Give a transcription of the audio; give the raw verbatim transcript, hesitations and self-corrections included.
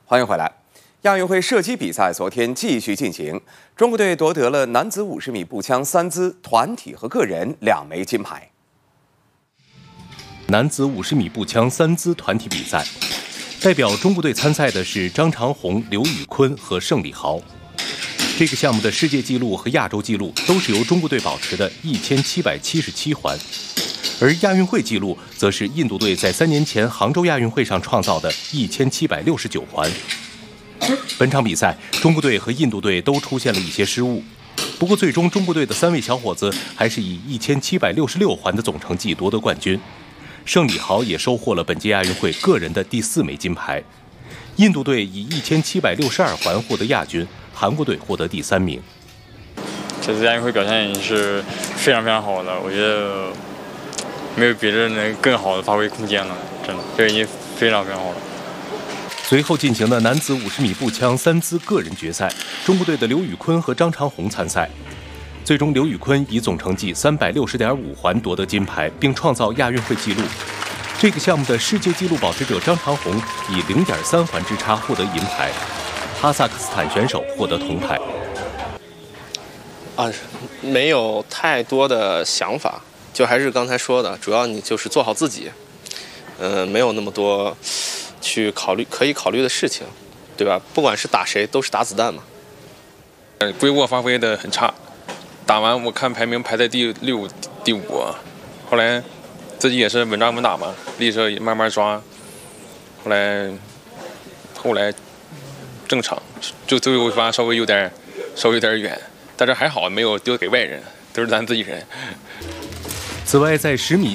欢迎回来。亚运会射击比赛昨天继续进行，中国队夺得了男子五十米步枪三姿团体和个人两枚金牌。 男子五十米步枪三姿团体比赛，代表中国队参赛的是张长虹、刘宇坤和盛礼豪。这个项目的世界纪录和亚洲纪录都是由中国队保持的一千七百七十七环。而亚运会纪录则是印度队在三年前杭州亚运会上创造的一千七百六十九环。本场比赛，中国队和印度队都出现了一些失误，不过最终中国队的三位小伙子还是以一千七百六十六环的总成绩夺得冠军。盛礼豪也收获了本届亚运会个人的第四枚金牌。印度队以一千七百六十二环获得亚军，韩国队获得第三名。 这次亚运会表现也是非常非常好的，我觉得没有比这能更好的发挥空间了，真的，这已经非常非常好了。 随后进行的男子五十米步枪三姿个人决赛，中国队的刘宇坤和张长虹参赛。最终，刘宇坤以总成绩三百六十点五环夺得金牌，并创造亚运会纪录。这个项目的世界纪录保持者张长虹以零点三环之差获得银牌，哈萨克斯坦选手获得铜牌。 啊，没有太多的想法，就还是刚才说的，主要你就是做好自己，嗯、呃，没有那么多去考虑可以考虑的事情，对吧？不管是打谁，都是打子弹嘛。 归卧发挥的很差，打完我看排名排在第六、第五，后来自己也是稳扎稳打嘛，力车也慢慢抓，后来后来正常，就最后一发稍微有点稍微有点远，但是还好没有丢给外人，都是咱自己人。 此外，在十米